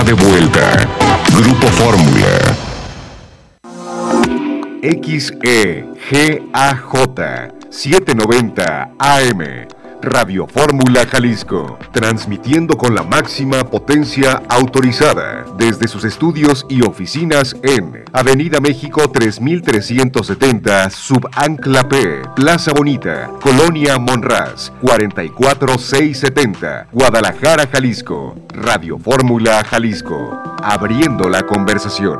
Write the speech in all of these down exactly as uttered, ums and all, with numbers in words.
de vuelta. Grupo Fórmula. X E G A J setecientos noventa A M. Radio Fórmula Jalisco, transmitiendo con la máxima potencia autorizada desde sus estudios y oficinas en Avenida México tres mil trescientos setenta, Subancla P, Plaza Bonita, Colonia Monraz, cuarenta y cuatro mil seiscientos setenta, Guadalajara, Jalisco. Radio Fórmula Jalisco, abriendo la conversación.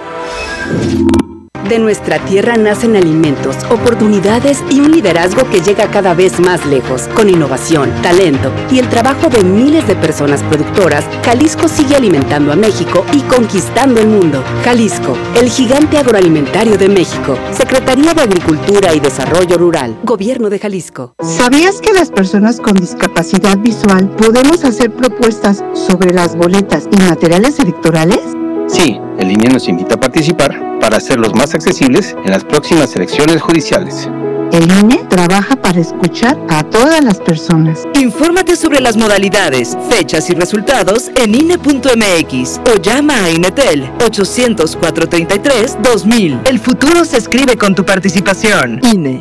De nuestra tierra nacen alimentos, oportunidades y un liderazgo que llega cada vez más lejos. Con innovación, talento y el trabajo de miles de personas productoras, Jalisco sigue alimentando a México y conquistando el mundo. Jalisco, el gigante agroalimentario de México. Secretaría de Agricultura y Desarrollo Rural, Gobierno de Jalisco. ¿Sabías que las personas con discapacidad visual podemos hacer propuestas sobre las boletas y materiales electorales? Sí, el I N E nos invita a participar para hacerlos más accesibles en las próximas elecciones judiciales. El I N E trabaja para escuchar a todas las personas. Infórmate sobre las modalidades, fechas y resultados en I N E punto M X o llama a Inetel ochocientos, cuatrocientos treinta y tres, dos mil. El futuro se escribe con tu participación. I N E.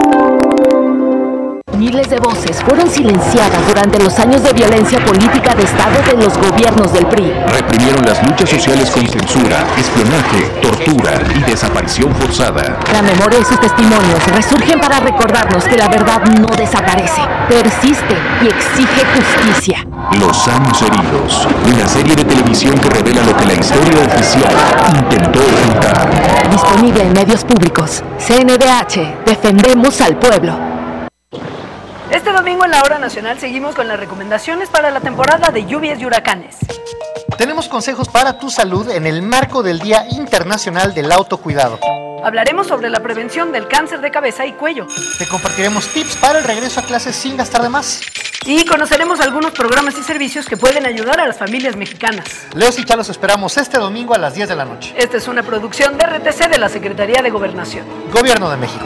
Miles de voces fueron silenciadas durante los años de violencia política de Estado de los gobiernos del P R I. Reprimieron las luchas sociales con censura, espionaje, tortura y desaparición forzada. La memoria y sus testimonios resurgen para recordarnos que la verdad no desaparece, persiste y exige justicia. Los años heridos, una serie de televisión que revela lo que la historia oficial intentó ocultar. Disponible en medios públicos. C N D H, defendemos al pueblo. Este domingo en la Hora Nacional seguimos con las recomendaciones para la temporada de lluvias y huracanes. Tenemos consejos para tu salud en el marco del Día Internacional del Autocuidado. Hablaremos sobre la prevención del cáncer de cabeza y cuello. Te compartiremos tips para el regreso a clases sin gastar de más. Y conoceremos algunos programas y servicios que pueden ayudar a las familias mexicanas. Leos y Chalos esperamos este domingo a las diez de la noche. Esta es una producción de R T C de la Secretaría de Gobernación. Gobierno de México.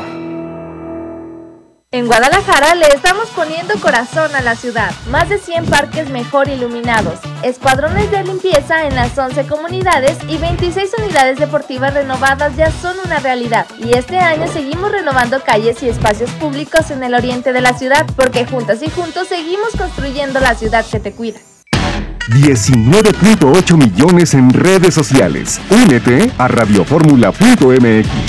En Guadalajara le estamos poniendo corazón a la ciudad. Más de cien parques mejor iluminados, escuadrones de limpieza en las once comunidades y veintiséis unidades deportivas renovadas ya son una realidad. Y este año seguimos renovando calles y espacios públicos en el oriente de la ciudad, porque juntas y juntos seguimos construyendo la ciudad que te cuida. diecinueve punto ocho millones en redes sociales. Únete a radioformula punto M X.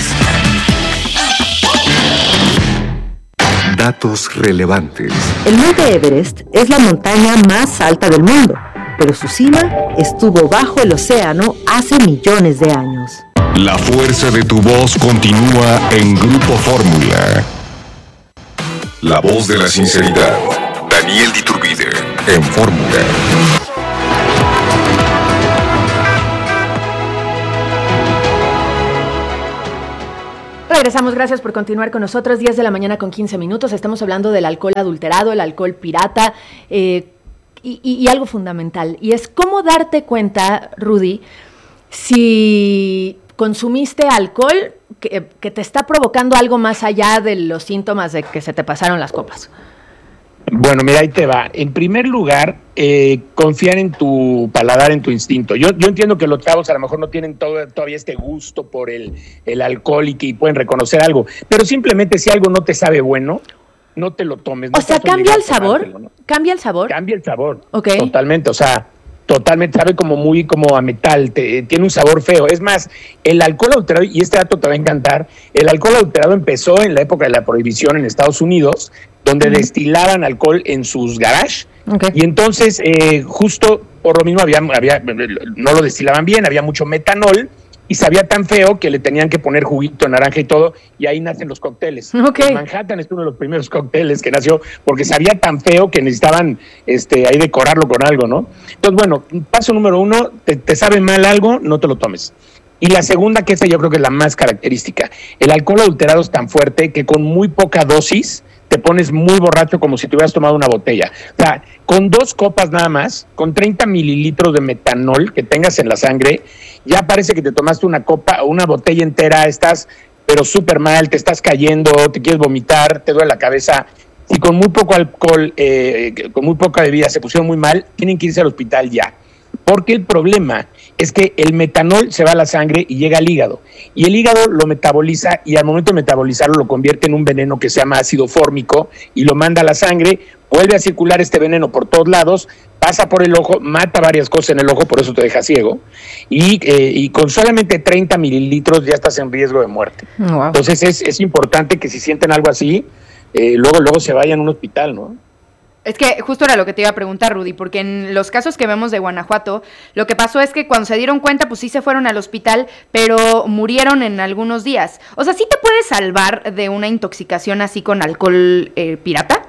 Datos relevantes. El monte Everest es la montaña más alta del mundo, pero su cima estuvo bajo el océano hace millones de años. La fuerza de tu voz continúa en Grupo Fórmula. La voz de la sinceridad. Daniel Diturbide en Fórmula. Regresamos, gracias por continuar con nosotros. diez de la mañana con quince minutos. Estamos hablando del alcohol adulterado, el alcohol pirata eh, y, y, y algo fundamental. Y es cómo darte cuenta, Rudy, si consumiste alcohol que, que te está provocando algo más allá de los síntomas de que se te pasaron las copas. Bueno, mira, ahí te va. En primer lugar, eh, confiar en tu paladar, en tu instinto. Yo, yo entiendo que los chavos a lo mejor no tienen todo, todavía este gusto por el, el alcohol y que pueden reconocer algo, pero simplemente si algo no te sabe bueno, no te lo tomes. No o sea, ¿cambia el sabor? ¿no? ¿Cambia el sabor? Cambia el sabor, okay. Totalmente, o sea, totalmente, sabe como muy como a metal, te, tiene un sabor feo. Es más, el alcohol adulterado, y este dato te va a encantar, el alcohol adulterado empezó en la época de la prohibición en Estados Unidos, donde uh-huh. destilaban alcohol en sus garages, okay. y entonces eh, justo por lo mismo había, había no lo destilaban bien, había mucho metanol, y sabía tan feo que le tenían que poner juguito de naranja y todo, y ahí nacen los cócteles. Okay. Manhattan es uno de los primeros cócteles que nació, porque sabía tan feo que necesitaban este, ahí decorarlo con algo, ¿no? Entonces, bueno, paso número uno, te, te sabe mal algo, no te lo tomes. Y la segunda, que esa yo creo que es la más característica, el alcohol adulterado es tan fuerte que con muy poca dosis te pones muy borracho como si te hubieras tomado una botella. O sea, con dos copas nada más, con treinta mililitros de metanol que tengas en la sangre, ya parece que te tomaste una copa o una botella entera, estás pero súper mal, te estás cayendo, te quieres vomitar, te duele la cabeza. Si con muy poco alcohol, eh, con muy poca bebida se pusieron muy mal, tienen que irse al hospital ya. porque el problema es que el metanol se va a la sangre y llega al hígado, y el hígado lo metaboliza y al momento de metabolizarlo lo convierte en un veneno que se llama ácido fórmico y lo manda a la sangre, vuelve a circular este veneno por todos lados, pasa por el ojo, mata varias cosas en el ojo, por eso te deja ciego, y, eh, y con solamente treinta mililitros ya estás en riesgo de muerte. Wow. Entonces es, es importante que si sienten algo así, eh, luego, luego se vayan a un hospital, ¿no? Es que justo era lo que te iba a preguntar, Rudy, porque en los casos que vemos de Guanajuato, lo que pasó es que cuando se dieron cuenta, pues sí se fueron al hospital, pero murieron en algunos días. O sea, ¿sí te puedes salvar de una intoxicación así con alcohol eh, pirata?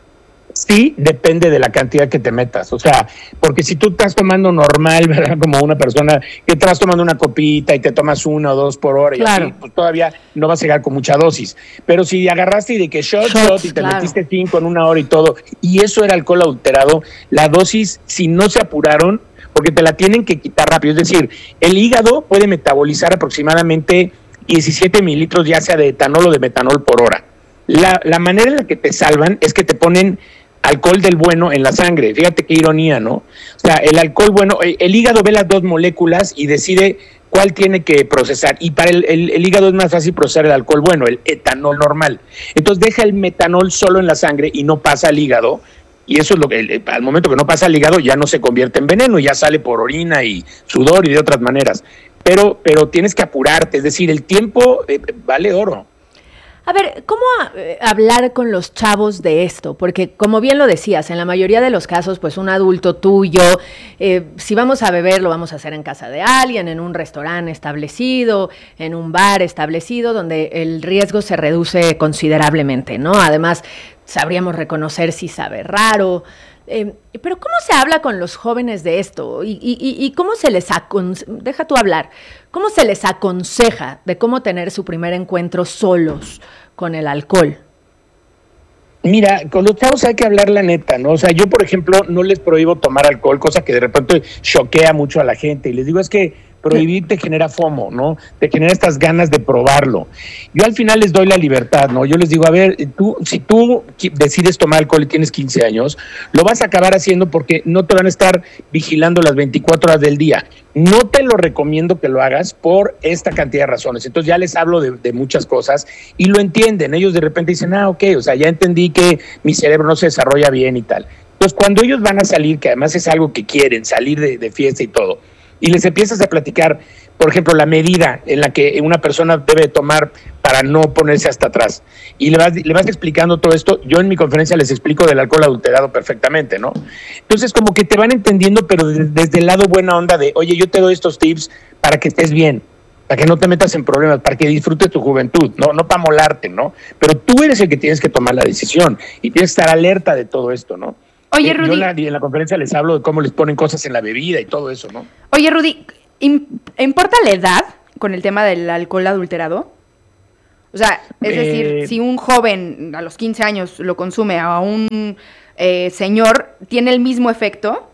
Sí, depende de la cantidad que te metas, o sea, porque si tú estás tomando normal, ¿verdad? Como una persona que te vas tomando una copita y te tomas una o dos por hora, claro. y así, pues todavía no vas a llegar con mucha dosis, pero si agarraste y de que shot, Shots, shot, y te claro. metiste cinco en una hora y todo, y eso era alcohol adulterado, la dosis, si no se apuraron, porque te la tienen que quitar rápido, es decir, el hígado puede metabolizar aproximadamente diecisiete mililitros ya sea de etanol o de metanol por hora. La, la manera en la que te salvan es que te ponen alcohol del bueno en la sangre. Fíjate qué ironía, ¿no? O sea, el alcohol bueno, el, el hígado ve las dos moléculas y decide cuál tiene que procesar. Y para el, el, el hígado es más fácil procesar el alcohol bueno, el etanol normal. Entonces deja el metanol solo en la sangre y no pasa al hígado. Y eso es lo que, el, al momento que no pasa al hígado, ya no se convierte en veneno, ya sale por orina y sudor y de otras maneras. Pero, pero tienes que apurarte, es decir, el tiempo eh, vale oro. A ver, ¿cómo a, hablar con los chavos de esto? Porque, como bien lo decías, en la mayoría de los casos, pues un adulto tuyo, eh, si vamos a beber, lo vamos a hacer en casa de alguien, en un restaurante establecido, en un bar establecido, donde el riesgo se reduce considerablemente, ¿no? Además, sabríamos reconocer si sabe raro. Eh, pero ¿cómo se habla con los jóvenes de esto? ¿Y, y, y cómo se les aconseja, deja tú hablar, cómo se les aconseja de cómo tener su primer encuentro solos con el alcohol? Mira, con los chavos hay que hablar la neta, ¿no? O sea, yo, por ejemplo, no les prohíbo tomar alcohol, cosa que de repente choquea mucho a la gente. Y les digo, es que prohibir te genera FOMO, ¿no? Te genera estas ganas de probarlo. Yo al final les doy la libertad, ¿no? Yo les digo, a ver, tú, si tú decides tomar alcohol y tienes quince años, lo vas a acabar haciendo porque no te van a estar vigilando las veinticuatro horas del día. No te lo recomiendo que lo hagas por esta cantidad de razones. Entonces ya les hablo de, de muchas cosas y lo entienden. Ellos de repente dicen, ah, ok, o sea, ya entendí que mi cerebro no se desarrolla bien y tal. Entonces cuando ellos van a salir, que además es algo que quieren, salir de, de fiesta y todo, y les empiezas a platicar, por ejemplo, la medida en la que una persona debe tomar para no ponerse hasta atrás, y le vas, le vas explicando todo esto. Yo en mi conferencia les explico del alcohol adulterado perfectamente, ¿no? Entonces como que te van entendiendo, pero desde, desde el lado buena onda de, oye, yo te doy estos tips para que estés bien, para que no te metas en problemas, para que disfrutes tu juventud, no, no para molarte, ¿no? Pero tú eres el que tienes que tomar la decisión y tienes que estar alerta de todo esto, ¿no? Oye, Rudy. Yo en la, en la conferencia les hablo de cómo les ponen cosas en la bebida y todo eso, ¿no? Oye, Rudy, ¿importa la edad con el tema del alcohol adulterado? O sea, es eh, decir, si un joven a los quince años lo consume a un eh, señor, ¿tiene el mismo efecto?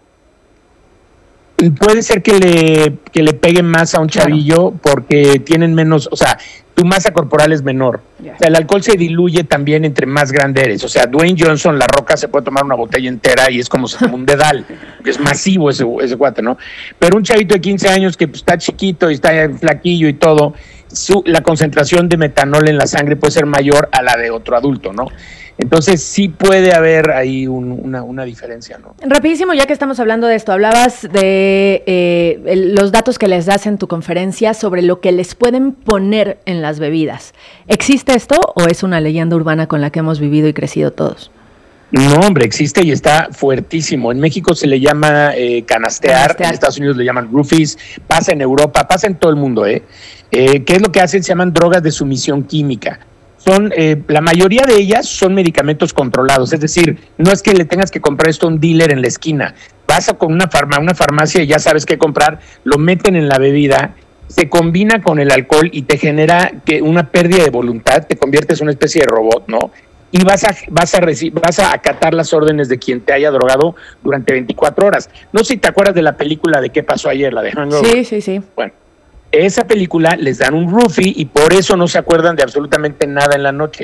Puede ser que le, que le pegue más a un chavillo, claro, porque tienen menos, o sea, tu masa corporal es menor. Yeah. O sea, el alcohol se diluye también entre más grande eres. O sea, Dwayne Johnson, La Roca, se puede tomar una botella entera y es como, como un dedal, que es masivo ese, ese cuate, ¿no? Pero un chavito de quince años que pues, está chiquito y está flaquillo y todo, su, la concentración de metanol en la sangre puede ser mayor a la de otro adulto, ¿no? Entonces sí puede haber ahí un, una, una diferencia, ¿no? Rapidísimo, ya que estamos hablando de esto, hablabas de eh, el, los datos que les das en tu conferencia sobre lo que les pueden poner en las bebidas. ¿Existe esto o es una leyenda urbana con la que hemos vivido y crecido todos? No, hombre, existe y está fuertísimo. En México se le llama eh, canastear, canastear, en Estados Unidos le llaman roofies, pasa en Europa, pasa en todo el mundo, ¿eh? eh ¿Qué es lo que hacen? Se llaman drogas de sumisión química. Son, eh, la mayoría de ellas son medicamentos controlados, es decir, no es que le tengas que comprar esto a un dealer en la esquina, vas a con una, farma, una farmacia y ya sabes qué comprar, lo meten en la bebida, se combina con el alcohol y te genera que una pérdida de voluntad, te conviertes en una especie de robot, ¿no? Y vas a, vas a, reci- vas a acatar las órdenes de quien te haya drogado durante veinticuatro horas. No sé si te acuerdas de la película de ¿Qué pasó ayer?, la de Hangover. Sí, sí, sí. Bueno. Esa película les dan un roofie y por eso no se acuerdan de absolutamente nada en la noche.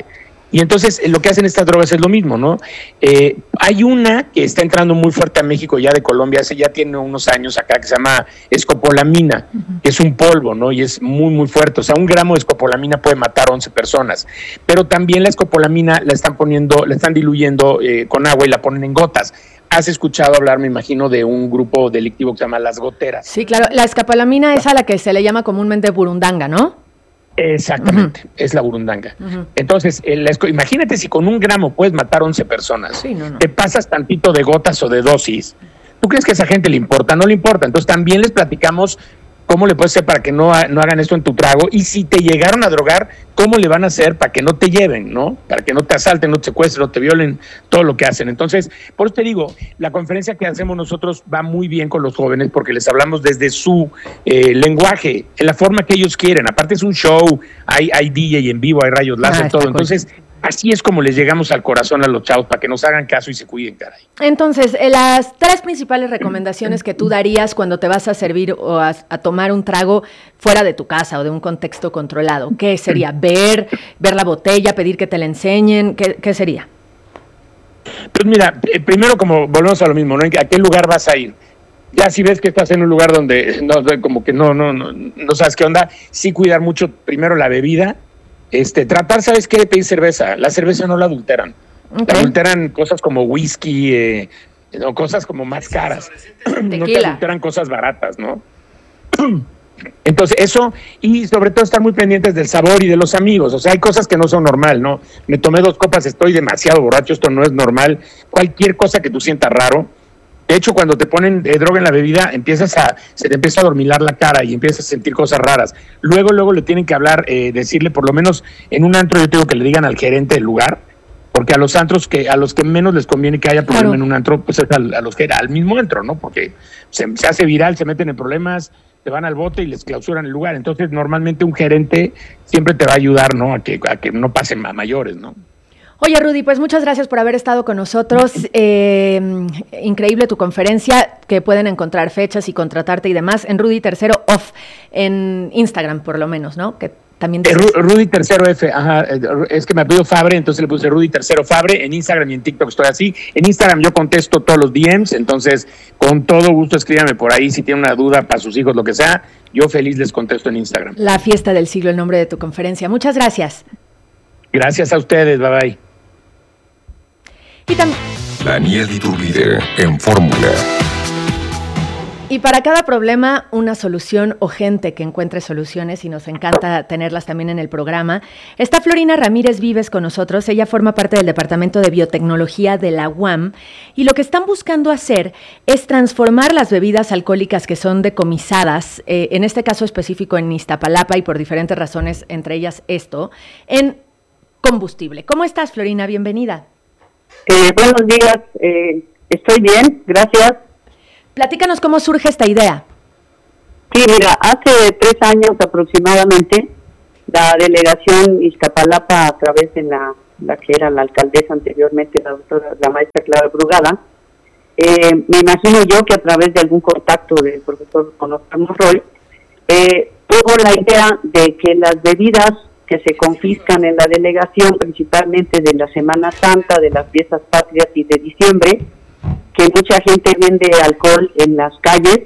Y entonces eh, lo que hacen estas drogas es lo mismo, ¿no? Eh, hay una que está entrando muy fuerte a México ya de Colombia, hace ya tiene unos años acá, que se llama escopolamina, uh-huh. que es un polvo, ¿no? Y es muy, muy fuerte. O sea, un gramo de escopolamina puede matar once personas. Pero también la escopolamina la están poniendo, la están diluyendo eh, con agua y la ponen en gotas. Has escuchado hablar, me imagino, de un grupo delictivo que se llama Las Goteras. Sí, claro. La escopolamina es a la que se le llama comúnmente burundanga, ¿no? Exactamente, uh-huh. es la burundanga. Uh-huh. Entonces, el, imagínate si con un gramo puedes matar once personas, sí, no, no. te pasas tantito de gotas o de dosis, ¿tú crees que a esa gente le importa? No le importa. Entonces también les platicamos cómo le puedes hacer para que no, no hagan esto en tu trago, y si te llegaron a drogar, cómo le van a hacer para que no te lleven, ¿no? Para que no te asalten, no te secuestren, no te violen, todo lo que hacen. Entonces, por eso te digo, la conferencia que hacemos nosotros va muy bien con los jóvenes porque les hablamos desde su eh, lenguaje, en la forma que ellos quieren. Aparte es un show, hay, hay D J en vivo, hay rayos láser, ah, todo. Entonces, así es como les llegamos al corazón a los chavos, para que nos hagan caso y se cuiden, caray. Entonces, eh, las tres principales recomendaciones que tú darías cuando te vas a servir o a, a tomar un trago fuera de tu casa o de un contexto controlado, ¿qué sería? ¿Ver, ver la botella, pedir que te la enseñen? ¿Qué, qué sería? Pues mira, eh, primero como volvemos a lo mismo, ¿no? ¿A qué lugar vas a ir? Ya si ves que estás en un lugar donde no, como que no, no, no, no sabes qué onda, sí cuidar mucho primero la bebida. Este, tratar, ¿sabes qué? Pedir cerveza. La cerveza no la adulteran. Okay. La adulteran cosas como whisky, eh, no, cosas como más caras. No te adulteran cosas baratas, ¿no? Entonces, eso, y sobre todo estar muy pendientes del sabor y de los amigos. O sea, hay cosas que no son normal, ¿no? Me tomé dos copas, estoy demasiado borracho, esto no es normal. Cualquier cosa que tú sientas raro. De hecho, cuando te ponen eh, droga en la bebida, empiezas a, se te empieza a dormilar la cara y empiezas a sentir cosas raras. Luego, luego le tienen que hablar, eh, decirle, por lo menos en un antro, yo tengo que le digan al gerente del lugar, porque a los antros que a los que menos les conviene que haya problema claro. en un antro, pues es al, a los que al mismo antro, ¿no? Porque se, se hace viral, se meten en problemas, te van al bote y les clausuran el lugar. Entonces, normalmente un gerente siempre te va a ayudar, ¿no? A que, a que no pasen a mayores, ¿no? Oye, Rudy, pues muchas gracias por haber estado con nosotros. Eh, increíble tu conferencia, que pueden encontrar fechas y contratarte y demás en Rudy Tercero Off, en Instagram por lo menos, ¿no? Que también dices... eh, Rudy Tercero F, ajá, es que me pidió Fabre, entonces le puse Rudy Tercero Fabre. En Instagram y en TikTok estoy así. En Instagram yo contesto todos los D Ms, entonces con todo gusto escríbame por ahí si tiene una duda para sus hijos, lo que sea. Yo feliz les contesto en Instagram. La fiesta del siglo, el nombre de tu conferencia. Muchas gracias. Gracias a ustedes, bye bye. Y tam- Daniel Iturbide en Fórmula. Y para cada problema, una solución o gente que encuentre soluciones, y nos encanta tenerlas también en el programa. Está Florina Ramírez Vives con nosotros. Ella forma parte del Departamento de Biotecnología de la U A M, y lo que están buscando hacer es transformar las bebidas alcohólicas que son decomisadas, eh, en este caso específico en Iztapalapa y por diferentes razones, entre ellas esto, en combustible. ¿Cómo estás, Florina? Bienvenida. Eh, buenos días, eh, estoy bien, gracias. Platícanos cómo surge esta idea. Sí, mira, hace tres años aproximadamente, la delegación Iztapalapa, a través de la, la que era la alcaldesa anteriormente, la doctora, la maestra Clara Brugada, eh, me imagino yo que a través de algún contacto del profesor Oscar Monroy, eh, tuvo la idea de que las bebidas que se confiscan en la delegación, principalmente de la Semana Santa, de las fiestas patrias y de diciembre, que mucha gente vende alcohol en las calles,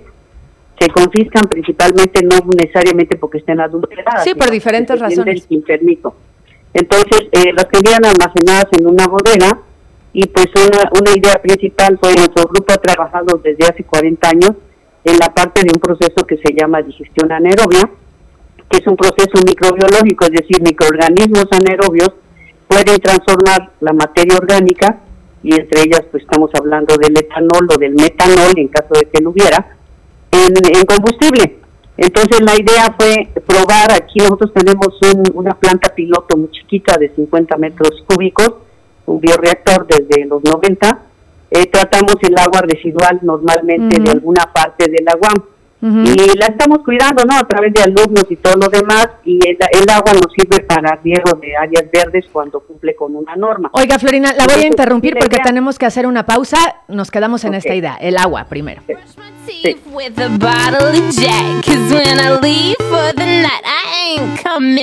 se confiscan principalmente, no necesariamente porque estén adulteradas. Sí, por diferentes razones. Sin permiso. Entonces, eh, las tenían almacenadas en una bodega, y pues una, una idea principal fue, nuestro grupo ha trabajado desde hace cuarenta años en la parte de un proceso que se llama digestión anaerobia, que es un proceso microbiológico, es decir, microorganismos anaerobios pueden transformar la materia orgánica, y entre ellas pues estamos hablando del etanol o del metanol, en caso de que lo hubiera, en, en combustible. Entonces la idea fue probar, aquí nosotros tenemos un, una planta piloto muy chiquita de cincuenta metros cúbicos, un bioreactor desde los noventa, eh, tratamos el agua residual normalmente uh-huh. de alguna parte de la U A M. Uh-huh. Y la estamos cuidando, ¿no? A través de alumnos y todo lo demás, y el, el agua nos sirve para riego de áreas verdes cuando cumple con una norma. Oiga, Florina, la voy a interrumpir porque idea. tenemos que hacer una pausa. Nos quedamos en okay. esta idea, el agua primero. Sí.